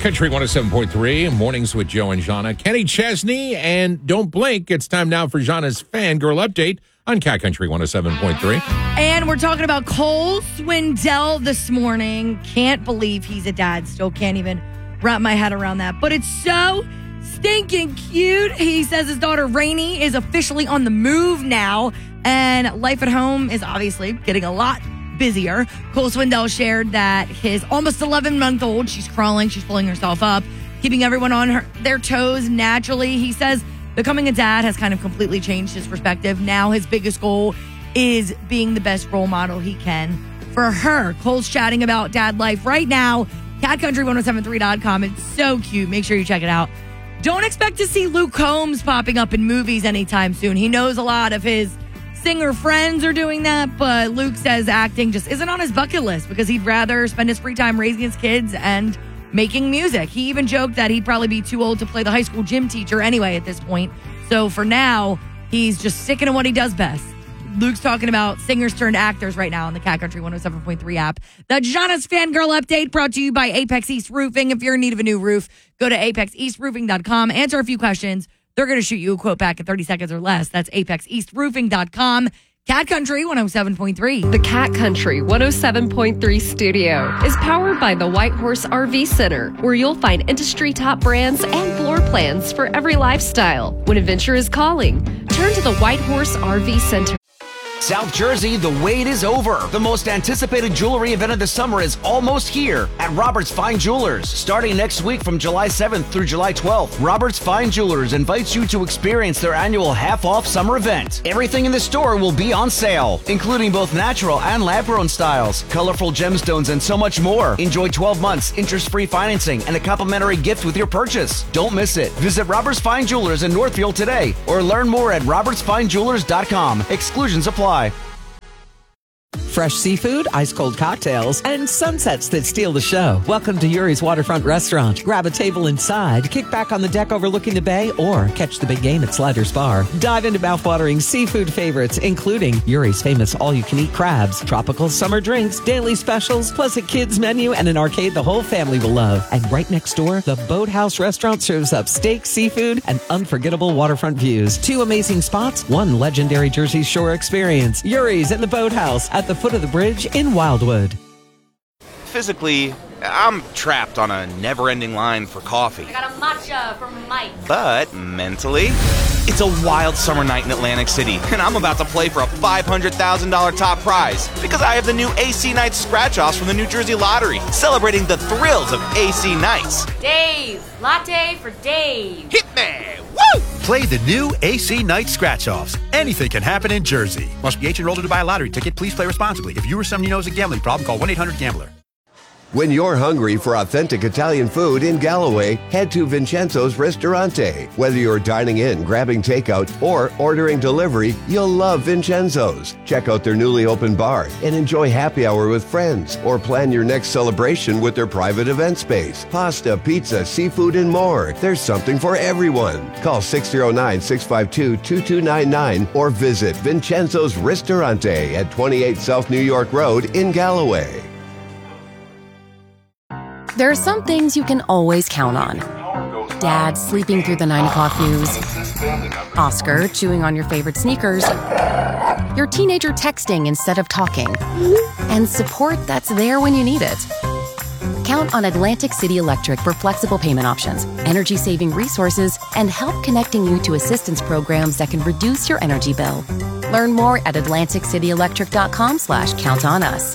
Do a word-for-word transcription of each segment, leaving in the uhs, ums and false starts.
Country one oh seven point three, Mornings with Joe and Jana. Kenny Chesney, and don't blink, it's time now for Jana's Fangirl Update on Cat Country one oh seven point three. And we're talking about Cole Swindell this morning. Can't believe he's a dad. Still can't even wrap my head around that. But it's so stinking cute. He says his daughter Rainey is officially on the move now, and life at home is obviously getting a lot busier. Cole Swindell shared that his almost eleven-month-old, she's crawling, she's pulling herself up, keeping everyone on her, their toes naturally. He says becoming a dad has kind of completely changed his perspective. Now his biggest goal is being the best role model he can for her. Cole's chatting about dad life right now. cat country ten seventy-three dot com. It's so cute. Make sure you check it out. Don't expect to see Luke Combs popping up in movies anytime soon. He knows a lot of his singer friends are doing that, but Luke says acting just isn't on his bucket list because he'd rather spend his free time raising his kids and making music. He even joked that he'd probably be too old to play the high school gym teacher anyway at this point. So for now, he's just sticking to what he does best. Luke's talking about singers turned actors right now on the Cat Country one oh seven point three app. The Jana's Fangirl Update brought to you by Apex East Roofing. If you're in need of a new roof, go to apex east roofing dot com, answer a few questions. They're going to shoot you a quote back in thirty seconds or less. That's apex east roofing dot com. Cat Country one oh seven point three. The Cat Country one oh seven point three studio is powered by the White Horse R V Center, where you'll find industry top brands and floor plans for every lifestyle. When adventure is calling, turn to the White Horse R V Center. South Jersey, the wait is over. The most anticipated jewelry event of the summer is almost here at Robert's Fine Jewelers. Starting next week from July seventh through July twelfth, Robert's Fine Jewelers invites you to experience their annual half-off summer event. Everything in the store will be on sale, including both natural and lab-grown styles, colorful gemstones, and so much more. Enjoy twelve months interest-free financing and a complimentary gift with your purchase. Don't miss it. Visit Robert's Fine Jewelers in Northfield today or learn more at roberts fine jewelers dot com. Exclusions apply. Fresh seafood, ice-cold cocktails, and sunsets that steal the show. Welcome to Yuri's Waterfront Restaurant. Grab a table inside, kick back on the deck overlooking the bay, or catch the big game at Sliders Bar. Dive into mouth-watering seafood favorites, including Yuri's famous all-you-can-eat crabs, tropical summer drinks, daily specials, plus a kids menu and an arcade the whole family will love. And right next door, the Boathouse Restaurant serves up steak, seafood, and unforgettable waterfront views. Two amazing spots, one legendary Jersey Shore experience. Yuri's and the Boathouse at the foot of the bridge in Wildwood. Physically, I'm trapped on a never-ending line for coffee. I got a matcha from Mike. But mentally, it's a wild summer night in Atlantic City, and I'm about to play for a five hundred thousand dollars top prize because I have the new A C Nights scratch-offs from the New Jersey Lottery, celebrating the thrills of A C Nights. Dave, latte for Dave. Hit me! Woo! Play the new A C Night Scratch-Offs. Anything can happen in Jersey. Must be eighteen or older to buy a lottery ticket. Please play responsibly. If you or someone you know has a gambling problem, call one eight hundred gambler. When you're hungry for authentic Italian food in Galloway, head to Vincenzo's Ristorante. Whether you're dining in, grabbing takeout, or ordering delivery, you'll love Vincenzo's. Check out their newly opened bar and enjoy happy hour with friends, or plan your next celebration with their private event space. Pasta, pizza, seafood, and more. There's something for everyone. Call six oh nine, six five two, two two nine nine or visit Vincenzo's Ristorante at twenty-eight South New York Road in Galloway. There are some things you can always count on. Dad sleeping through the nine o'clock news. Oscar chewing on your favorite sneakers. Your teenager texting instead of talking. And support that's there when you need it. Count on Atlantic City Electric for flexible payment options, energy-saving resources, and help connecting you to assistance programs that can reduce your energy bill. Learn more at atlantic city electric dot com slash count on us.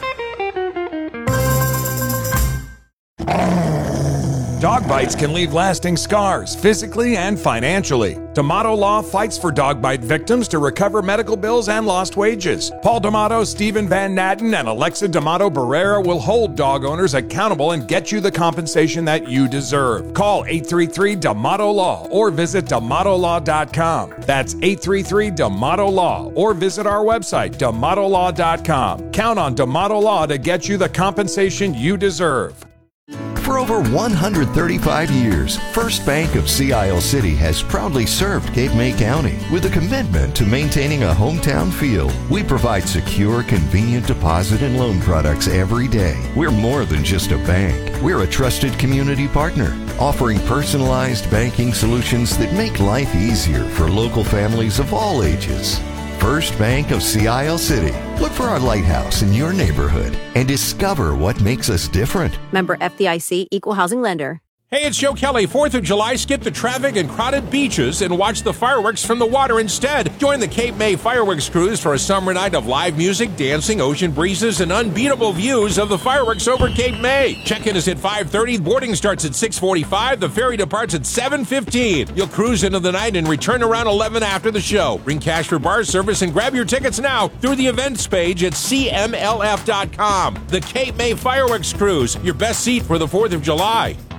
Dog bites can leave lasting scars, physically and financially. D'Amato Law fights for dog bite victims to recover medical bills and lost wages. Paul D'Amato, Stephen Van Natten, and Alexa D'Amato Barrera will hold dog owners accountable and get you the compensation that you deserve. Call eight three three D'Amato Law or visit D'Amato Law dot com. That's eight three three D'Amato Law or visit our website, D'Amato Law dot com. Count on D'Amato Law to get you the compensation you deserve. For over one hundred thirty-five years, First Bank of Sea Isle City has proudly served Cape May County with a commitment to maintaining a hometown feel. We provide secure, convenient deposit and loan products every day. We're more than just a bank. We're a trusted community partner, offering personalized banking solutions that make life easier for local families of all ages. First Bank of Sea Isle City. Look for our lighthouse in your neighborhood and discover what makes us different. Member F D I C, Equal Housing Lender. Hey, it's Joe Kelly. fourth of July, skip the traffic and crowded beaches and watch the fireworks from the water instead. Join the Cape May Fireworks Cruise for a summer night of live music, dancing, ocean breezes, and unbeatable views of the fireworks over Cape May. Check-in is at five thirty. Boarding starts at six forty-five. The ferry departs at seven fifteen. You'll cruise into the night and return around eleven after the show. Bring cash for bar service and grab your tickets now through the events page at C M L F dot com. The Cape May Fireworks Cruise, your best seat for the fourth of July.